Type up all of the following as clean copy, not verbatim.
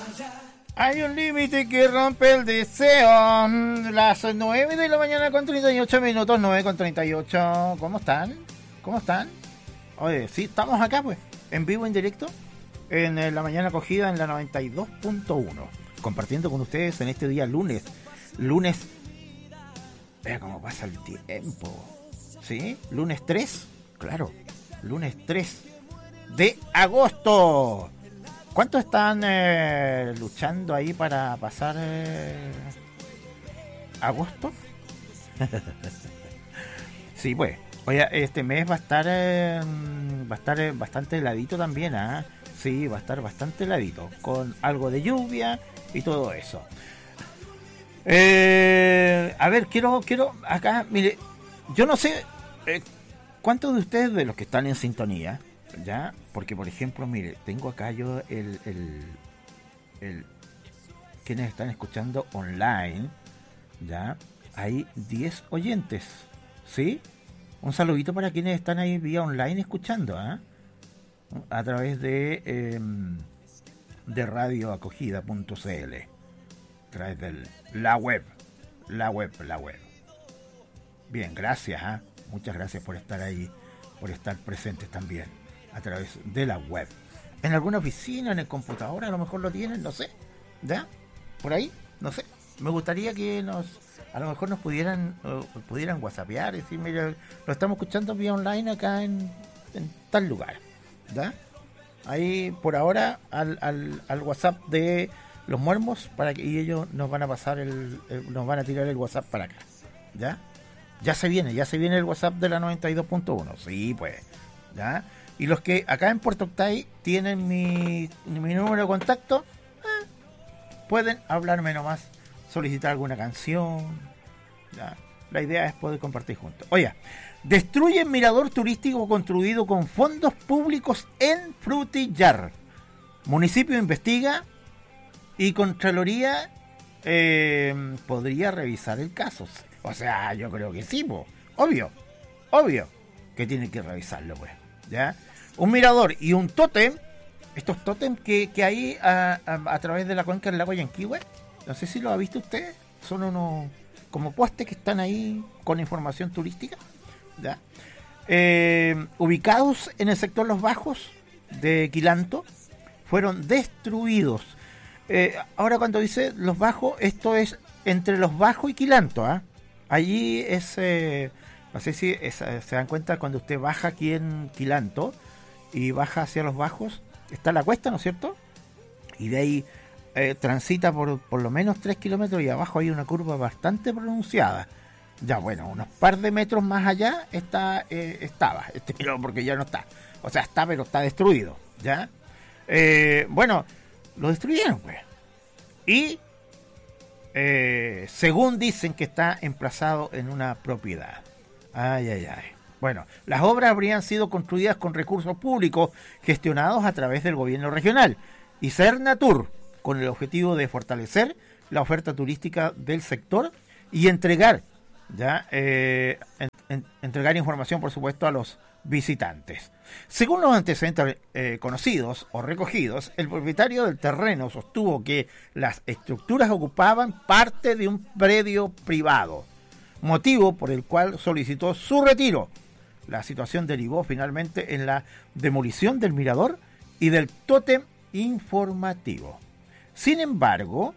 Hay un límite que rompe el deseo. Las 9 de la mañana con 38 minutos, 9 con 38. ¿Cómo están? ¿Cómo están? Oye, sí, estamos acá pues, en vivo, en directo, en la mañana acogida en la 92.1. Compartiendo con ustedes en este día lunes. Vea cómo pasa el tiempo. ¿Sí? Lunes 3, claro. Lunes 3 de agosto. ¿Cuántos están luchando ahí para pasar agosto? Sí, pues. Oye, este mes va a estar bastante heladito también, ¿ah? Sí, va a estar bastante heladito, con algo de lluvia y todo eso. A ver, quiero acá, mire, yo no sé cuántos de ustedes, de los que están en sintonía, ya, porque por ejemplo, mire, tengo acá yo el quienes están escuchando online, ya, hay 10 oyentes, ¿sí? Un saludito para quienes están ahí vía online escuchando, ¿ah? A través de radioacogida.cl, a través de la web. Bien, gracias, ¿ah? Muchas gracias por estar ahí, por estar presentes también a través de la web. En alguna oficina, en el computador, a lo mejor lo tienen, no sé, ¿ya? Por ahí, no sé. Me gustaría que a lo mejor nos pudieran whatsappear, decir, mira, lo estamos escuchando vía online acá en tal lugar, ¿ya? Ahí por ahora al WhatsApp de los muermos y ellos nos van a pasar nos van a tirar el WhatsApp para acá, ¿ya? Ya se viene el WhatsApp de la 92.1, sí, pues, ¿ya? Y los que acá en Puerto Octay tienen mi número de contacto, pueden hablarme nomás, solicitar alguna canción, ¿ya? La idea es poder compartir juntos. Oye, destruyen mirador turístico construido con fondos públicos en Frutillar. Municipio investiga y Contraloría podría revisar el caso. O sea, yo creo que sí, po. Obvio que tiene que revisarlo, pues, ¿ya? Un mirador y un tótem, estos tótem que hay a través de la cuenca del lago Yanquihue, no sé si lo ha visto usted, son unos como postes que están ahí con información turística, ¿ya? Ubicados en el sector Los Bajos de Quilanto, fueron destruidos. Ahora cuando dice Los Bajos, esto es entre Los Bajos y Quilanto, ¿ah? Allí es, no sé si se dan cuenta cuando usted baja aquí en Quilanto y baja hacia Los Bajos, está la cuesta, ¿no es cierto? Y de ahí transita por lo menos 3 kilómetros y abajo hay una curva bastante pronunciada. Ya bueno, unos par de metros más allá estaba, porque ya no está. O sea, está, pero está destruido, ¿ya? Bueno, lo destruyeron, pues. Y según dicen que está emplazado en una propiedad. Ay. Bueno, las obras habrían sido construidas con recursos públicos gestionados a través del gobierno regional y Sernatur, con el objetivo de fortalecer la oferta turística del sector y entregar información, por supuesto, a los visitantes. Según los antecedentes conocidos o recogidos, el propietario del terreno sostuvo que las estructuras ocupaban parte de un predio privado, motivo por el cual solicitó su retiro. La situación derivó finalmente en la demolición del mirador y del tótem informativo. Sin embargo,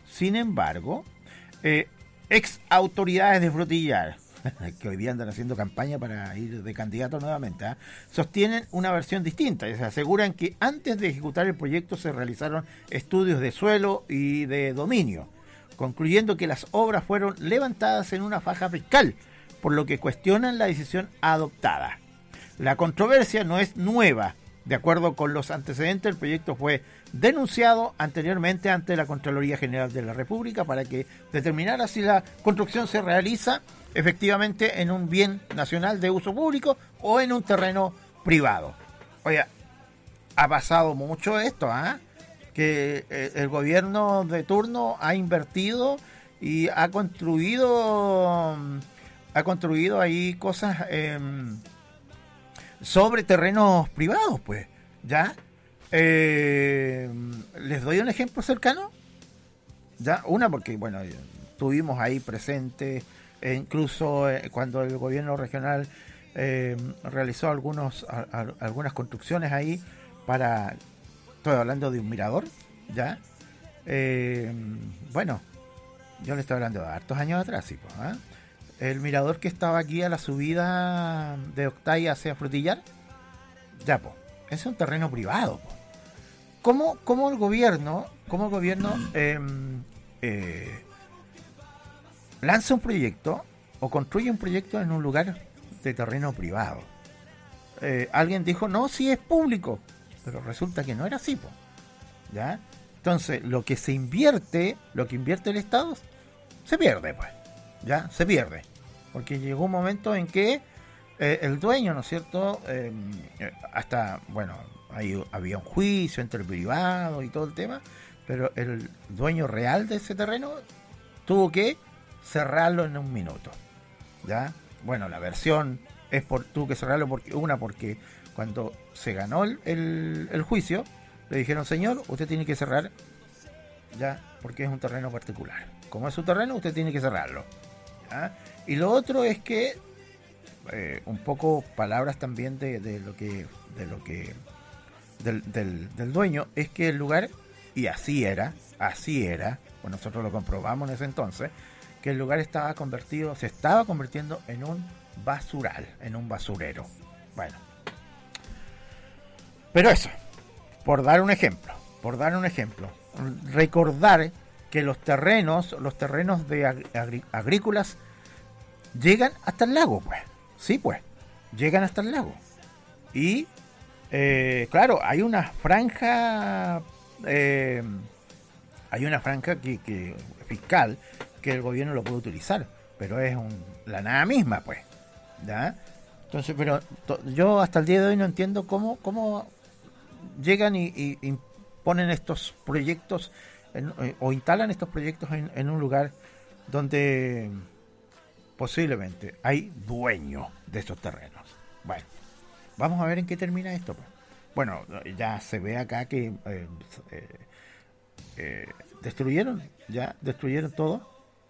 ex autoridades de Frutillar, que hoy día andan haciendo campaña para ir de candidato nuevamente, sostienen una versión distinta y se aseguran que antes de ejecutar el proyecto se realizaron estudios de suelo y de dominio, concluyendo que las obras fueron levantadas en una faja fiscal, por lo que cuestionan la decisión adoptada. La controversia no es nueva. De acuerdo con los antecedentes, el proyecto fue denunciado anteriormente ante la Contraloría General de la República para que determinara si la construcción se realiza efectivamente en un bien nacional de uso público o en un terreno privado. Oye, ha pasado mucho esto, que el gobierno de turno ha invertido y ha construido ahí cosas sobre terrenos privados, pues, ¿ya? Les doy un ejemplo cercano. Ya, una porque, bueno, tuvimos ahí presente, incluso cuando el gobierno regional realizó algunas construcciones ahí para, estoy hablando de un mirador, ¿ya? Bueno, yo le estoy hablando de hartos años atrás, sí, pues, ¿eh? El mirador que estaba aquí a la subida de Octay hacia Frutillar, ya, pues, es un terreno privado, pues. ¿Cómo el gobierno lanza un proyecto o construye un proyecto en un lugar de terreno privado? Alguien dijo, no, sí es público, pero resulta que no era así, po, ¿ya? Entonces, lo que invierte el Estado, se pierde, pues, ¿ya? Se pierde. Porque llegó un momento en que el dueño, ¿no es cierto? Hasta, bueno, ahí había un juicio entre el privado y todo el tema, pero el dueño real de ese terreno tuvo que cerrarlo en un minuto, ¿ya? Bueno, la versión tuvo que cerrarlo porque cuando se ganó el juicio, le dijeron, señor, usted tiene que cerrar, ¿ya? Porque es un terreno particular. Como es su terreno, usted tiene que cerrarlo, ¿ya? Y lo otro es que, un poco palabras también del dueño, es que el lugar, y así era, pues nosotros lo comprobamos en ese entonces, que el lugar se estaba convirtiendo en un basural, en un basurero. Bueno, pero eso, por dar un ejemplo, recordar que los terrenos agrícolas llegan hasta el lago, pues, sí, pues, llegan hasta el lago. Y, claro, hay una franja que fiscal que el gobierno lo puede utilizar, pero es la nada misma, pues, ¿ya? Entonces, pero yo hasta el día de hoy no entiendo cómo llegan y ponen estos proyectos o instalan estos proyectos en un lugar donde posiblemente hay dueño de estos terrenos. Bueno, vamos a ver en qué termina esto, pues. Bueno, ya se ve acá que destruyeron todo,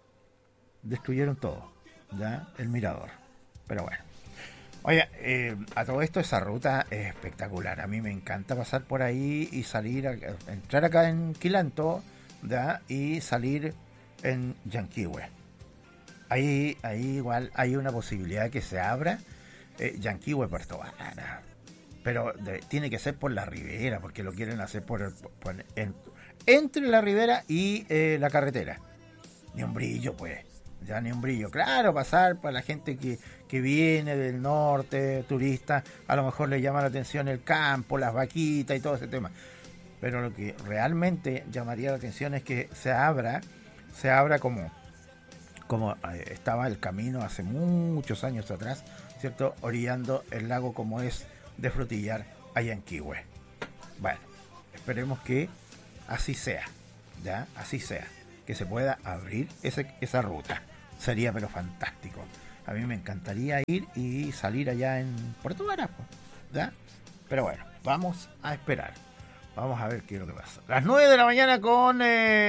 ya, el mirador. Pero bueno, oye, a todo esto esa ruta es espectacular. A mí me encanta pasar por ahí y entrar acá en Quilanto, ¿ya? Y salir en Yanquihue. Ahí igual hay una posibilidad de que se abra Yanquihue Puerto Banana, pero tiene que ser por la ribera, porque lo quieren hacer entre la ribera y la carretera. Ni un brillo, pues. Ya ni un brillo. Claro, pasar para la gente que viene del norte, turista, a lo mejor le llama la atención el campo, las vaquitas y todo ese tema. Pero lo que realmente llamaría la atención es que se abra como estaba el camino hace muchos años atrás, ¿cierto? Orillando el lago como es de Frutillar a Yanquihue. Bueno, esperemos que así sea, ¿ya? Así sea, que se pueda abrir esa ruta. Sería pero fantástico. A mí me encantaría ir y salir allá en Puerto Varas, ¿ya? Pero bueno, vamos a esperar. Vamos a ver qué es lo que pasa. Las 9 de la mañana con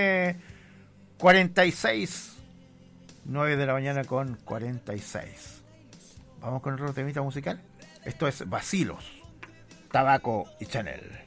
46. 9 de la mañana con 46. Vamos con otro temita musical. Esto es Vacilos, Tabaco y Chanel.